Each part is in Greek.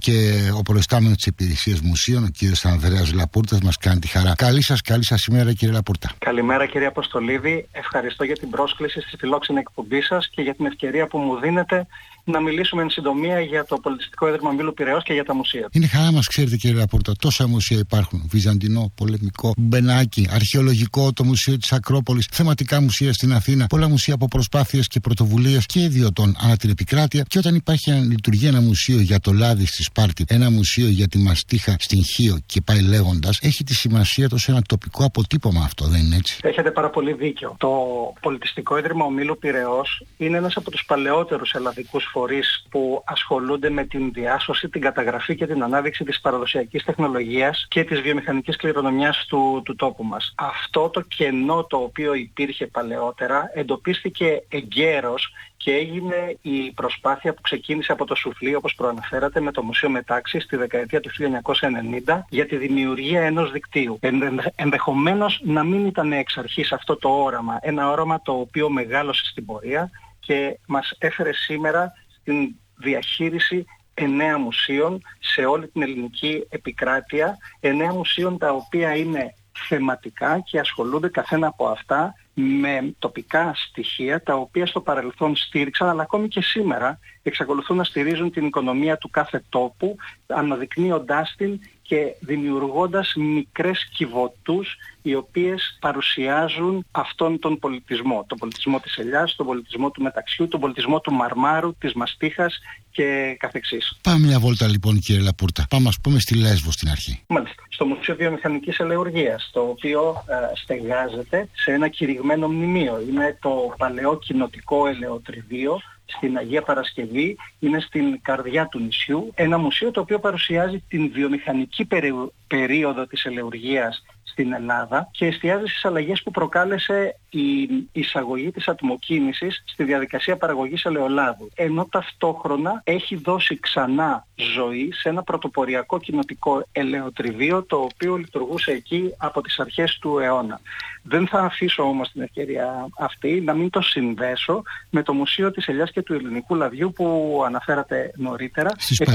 και ο προϊστάμενος της Υπηρεσίας Μουσείων, ο κύριος Ανδρέας Λαπούρτας, μας κάνει τη χαρά. Καλή σας ημέρα, κύριε Λαπούρτα. Καλημέρα, κύριε Αποστολίδη. Ευχαριστώ για την πρόσκληση στη φιλόξενη εκπομπή σας και για την ευκαιρία που μου δίνετε να μιλήσουμε εν συντομία για το Πολιτιστικό Ίδρυμα Ομίλου Πειραιώς και για τα μουσεία. Είναι χαρά μας, ξέρετε, κύριε Λαπούρτα, τόσα μουσεία υπάρχουν. Βυζαντινό, πολεμικό, Μπενάκι, αρχαιολογικό, το Μουσείο της Ακρόπολης, θεματικά μουσεία στην Αθήνα, πολλά μουσεία από προσπάθειες και πρωτοβουλίες και ιδιωτών ανά την επικράτεια. Και όταν υπάρχει λειτουργεί ένα μουσείο για το λάδι στη Σπάρτη, ένα μουσείο για τη μαστίχα στην Χίο και πάει λέγοντας, έχει τη σημασία του σε ένα τοπικό αποτύπωμα αυτό, δεν είναι έτσι? Έχετε πάρα πολύ δίκιο. Το Πολιτιστικό Ίδρυμα Ομίλου Πειραιώς είναι ένας από τους παλαιότερους ελλαδικούς φορείς που ασχολούνται με την διάσωση, την καταγραφή και την ανάδειξη της παραδοσιακής τεχνολογίας και της βιομηχανικής κληρονομιάς του τόπου μας. Αυτό το κενό το οποίο υπήρχε παλαιότερα εντοπίστηκε εγκαίρως και έγινε η προσπάθεια που ξεκίνησε από το Σουφλί, όπως προαναφέρατε, με το Μουσείο Μετάξης στη δεκαετία του 1990 για τη δημιουργία ενός δικτύου. Ενδεχομένως να μην ήταν εξ αρχής αυτό το όραμα, ένα όραμα το οποίο μεγάλωσε στην πορεία και μας έφερε σήμερα στην διαχείριση 9 μουσείων σε όλη την ελληνική επικράτεια, 9 μουσείων τα οποία είναι θεματικά και ασχολούνται καθένα από αυτά με τοπικά στοιχεία τα οποία στο παρελθόν στήριξαν, αλλά ακόμη και σήμερα εξακολουθούν να στηρίζουν την οικονομία του κάθε τόπου, αναδεικνύοντάς την και δημιουργώντας μικρές κυβωτούς οι οποίες παρουσιάζουν αυτόν τον πολιτισμό. Τον πολιτισμό της ελιάς, τον πολιτισμό του μεταξιού, τον πολιτισμό του μαρμάρου, της μαστίχας και καθεξής. Πάμε μια βόλτα λοιπόν, κύριε Λαπούρτα. Πάμε ας πούμε στη Λέσβο στην αρχή. Μάλιστα. Στο Μουσείο Βιομηχανικής Ελεουργίας, το οποίο στεγάζεται σε ένα κηρυγμένο μνημείο. Είναι το παλαιό κοινοτικό ελαιοτριβείο στην Αγία Παρασκευή, είναι στην καρδιά του νησιού. Ένα μουσείο το οποίο παρουσιάζει την βιομηχανική περίοδο της ελεουργίας στην Ελλάδα και εστιάζει στις αλλαγές που προκάλεσε η εισαγωγή της ατμοκίνησης στη διαδικασία παραγωγής ελαιολάδου. Ενώ ταυτόχρονα έχει δώσει ξανά ζωή σε ένα πρωτοποριακό κοινοτικό ελαιοτριβείο το οποίο λειτουργούσε εκεί από τις αρχές του αιώνα. Δεν θα αφήσω όμως την ευκαιρία αυτή να μην το συνδέσω με το Μουσείο της Ελιάς και του Ελληνικού Λαδιού που αναφέρατε νωρίτερα.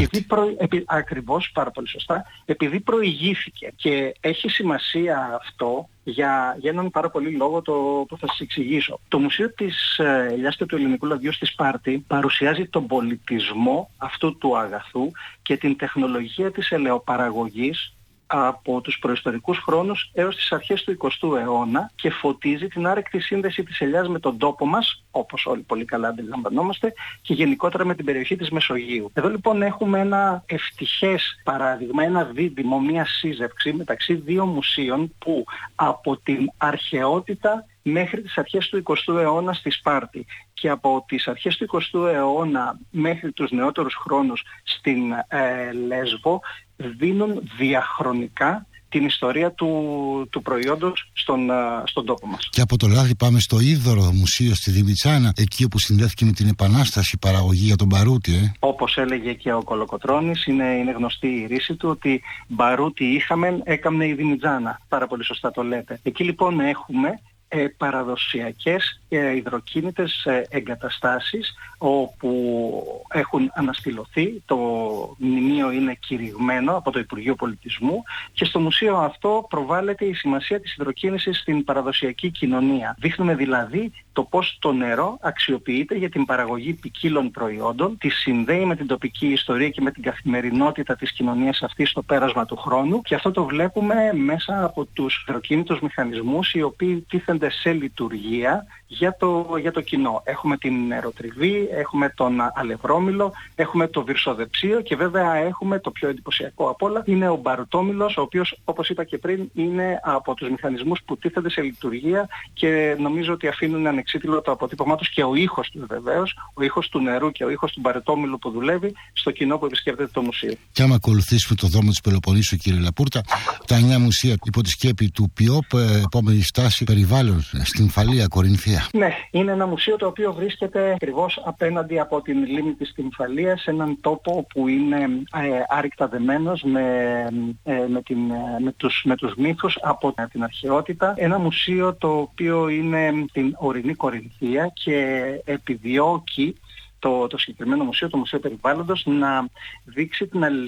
Ακριβώς, πάρα πολύ σωστά, επειδή προηγήθηκε και έχει σημασία αυτό για έναν πάρα πολύ λόγο που θα σας εξηγήσω. Το Μουσείο της Ελιάς και του Ελληνικού Λαδιού στη Σπάρτη παρουσιάζει τον πολιτισμό αυτού του αγαθού και την τεχνολογία της ελαιοπαραγωγής από τους προϊστορικούς χρόνους έως τις αρχές του 20ου αιώνα και φωτίζει την άρρηκτη σύνδεση της ελιάς με τον τόπο μας, όπως όλοι πολύ καλά αντιλαμβανόμαστε, και γενικότερα με την περιοχή της Μεσογείου. Εδώ λοιπόν έχουμε ένα ευτυχές παράδειγμα, ένα δίδυμο, μια σύζευξη μεταξύ δύο μουσείων που από την αρχαιότητα μέχρι τις αρχές του 20ου αιώνα στη Σπάρτη και από τις αρχές του 20ου αιώνα μέχρι τους νεότερους χρόνους στην Λέσβο δίνουν διαχρονικά την ιστορία του προϊόντος στον τόπο μας. Και από το λάδι πάμε στο Ίδωρο Μουσείο στη Δημητσάνα, εκεί όπου συνδέθηκε με την Επανάσταση παραγωγή για τον μπαρούτι. Όπως έλεγε και ο Κολοκοτρώνης, είναι γνωστή η ρίση του ότι μπαρούτι είχαμε, έκαμνε η Δημητζάνα. Πάρα πολύ σωστά το λέτε. Εκεί λοιπόν έχουμε παραδοσιακές υδροκίνητες εγκαταστάσεις όπου έχουν αναστηλωθεί, το μνημείο είναι κηρυγμένο από το Υπουργείο Πολιτισμού και στο μουσείο αυτό προβάλλεται η σημασία της υδροκίνησης στην παραδοσιακή κοινωνία. Δείχνουμε δηλαδή το πώς το νερό αξιοποιείται για την παραγωγή ποικίλων προϊόντων, τη συνδέει με την τοπική ιστορία και με την καθημερινότητα της κοινωνίας αυτής στο πέρασμα του χρόνου και αυτό το βλέπουμε μέσα από τους υδροκίνητους μηχανισμούς οι οποίοι τίθενται σε λειτουργία για το κοινό. Έχουμε την νεροτριβή, έχουμε τον αλευρόμυλο, έχουμε το βυρσοδεψίο και βέβαια έχουμε το πιο εντυπωσιακό απ' όλα, είναι ο μπαρουτόμυλος, ο οποίος όπως είπα και πριν είναι από τους μηχανισμούς που τίθενται σε λειτουργία και νομίζω ότι αφήνουν ανεξίτηλο το αποτύπωμά τους και ο ήχος του βεβαίως, ο ήχος του νερού και ο ήχος του μπαρουτόμυλου που δουλεύει στο κοινό που επισκέπτεται το μουσείο. Και άμα ακολουθήσουμε το δρόμο της Πελοποννήσου, κύριε Λαπούρτα, τα 9 μουσεία υπό τη σκέπη του ΠΙΟΠ, επόμενη στάση περιβάλλον στην Φαλία, Κορινθία. Ναι, είναι ένα μουσείο το οποίο βρίσκεται ακριβώς απέναντι από την λίμνη της Στυμφαλίας, σε έναν τόπο που είναι άρρηκτα δεμένος με τους μύθους από την αρχαιότητα. Ένα μουσείο το οποίο είναι την ορεινή Κορινθία και επιδιώκει το συγκεκριμένο μουσείο, το Μουσείο Περιβάλλοντος, να δείξει την αλληλεγγύη